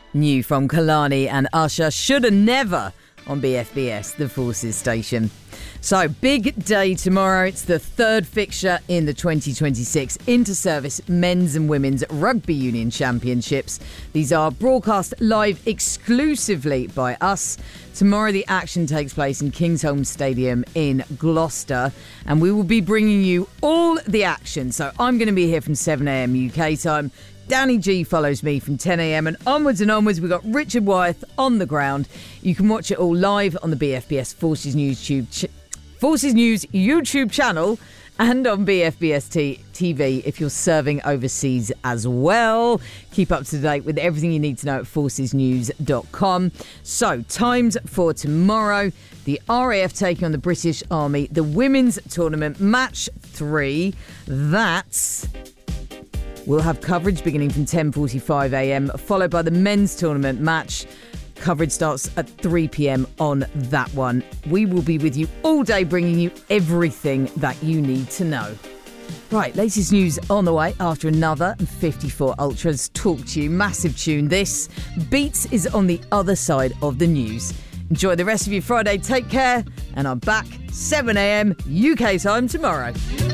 New from Kalani and Usher, Shoulda Never on BFBS, the Forces station. So, big day tomorrow. It's the third fixture in the 2026 Inter-Service Men's and Women's Rugby Union Championships. These are broadcast live exclusively by us. Tomorrow the action takes place in Kingsholm Stadium in Gloucester, and we will be bringing you all the action. So I'm going to be here from 7am UK time. Danny G follows me from 10am and onwards. We've got Richard Wyeth on the ground. You can watch it all live on the BFBS Forces News YouTube channel and on BFBS TV if you're serving overseas as well. Keep up to date with everything you need to know at forcesnews.com. So, times for tomorrow. The RAF taking on the British Army. The women's tournament, match 3. That's... We'll have coverage beginning from 10:45am, followed by the men's tournament match. Coverage starts at 3pm on that one. We will be with you all day, bringing you everything that you need to know. Right, latest news on the way after another 54 Ultras talk to you. Massive tune this. Beats is on the other side of the news. Enjoy the rest of your Friday. Take care. And I'm back 7am UK time tomorrow.